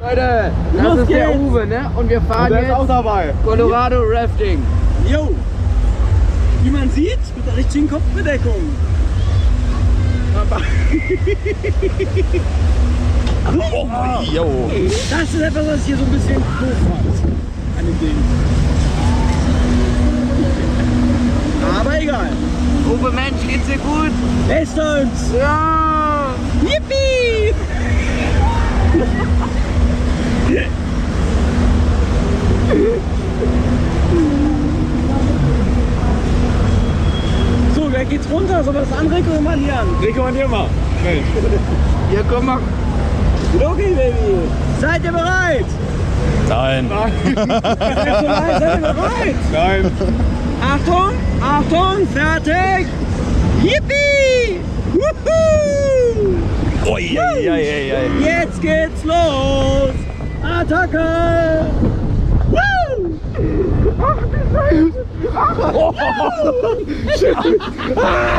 Leute, das ist der Uwe, ne? Und wir fahren jetzt auch dabei. Colorado Rafting. Jo! Wie man sieht, mit der richtigen Kopfbedeckung. Oh, jo. Das ist etwas, was hier so ein bisschen doof macht. An dem Ding. Aber egal. Uwe, Mensch, geht's dir gut? Bestens! Ja! Yippie! So, wer geht's runter? Sollen wir das anrekommandieren? Rekommandier mal. Mensch. Hier, komm mal. Okay, Baby. Seid ihr bereit? Nein. Seid ihr bereit? Nein. Achtung, Achtung, fertig. Yippie! Wuhu! Oi, oi, oi, oi. Jetzt geht's los! Attacke! Woo! Ach, wie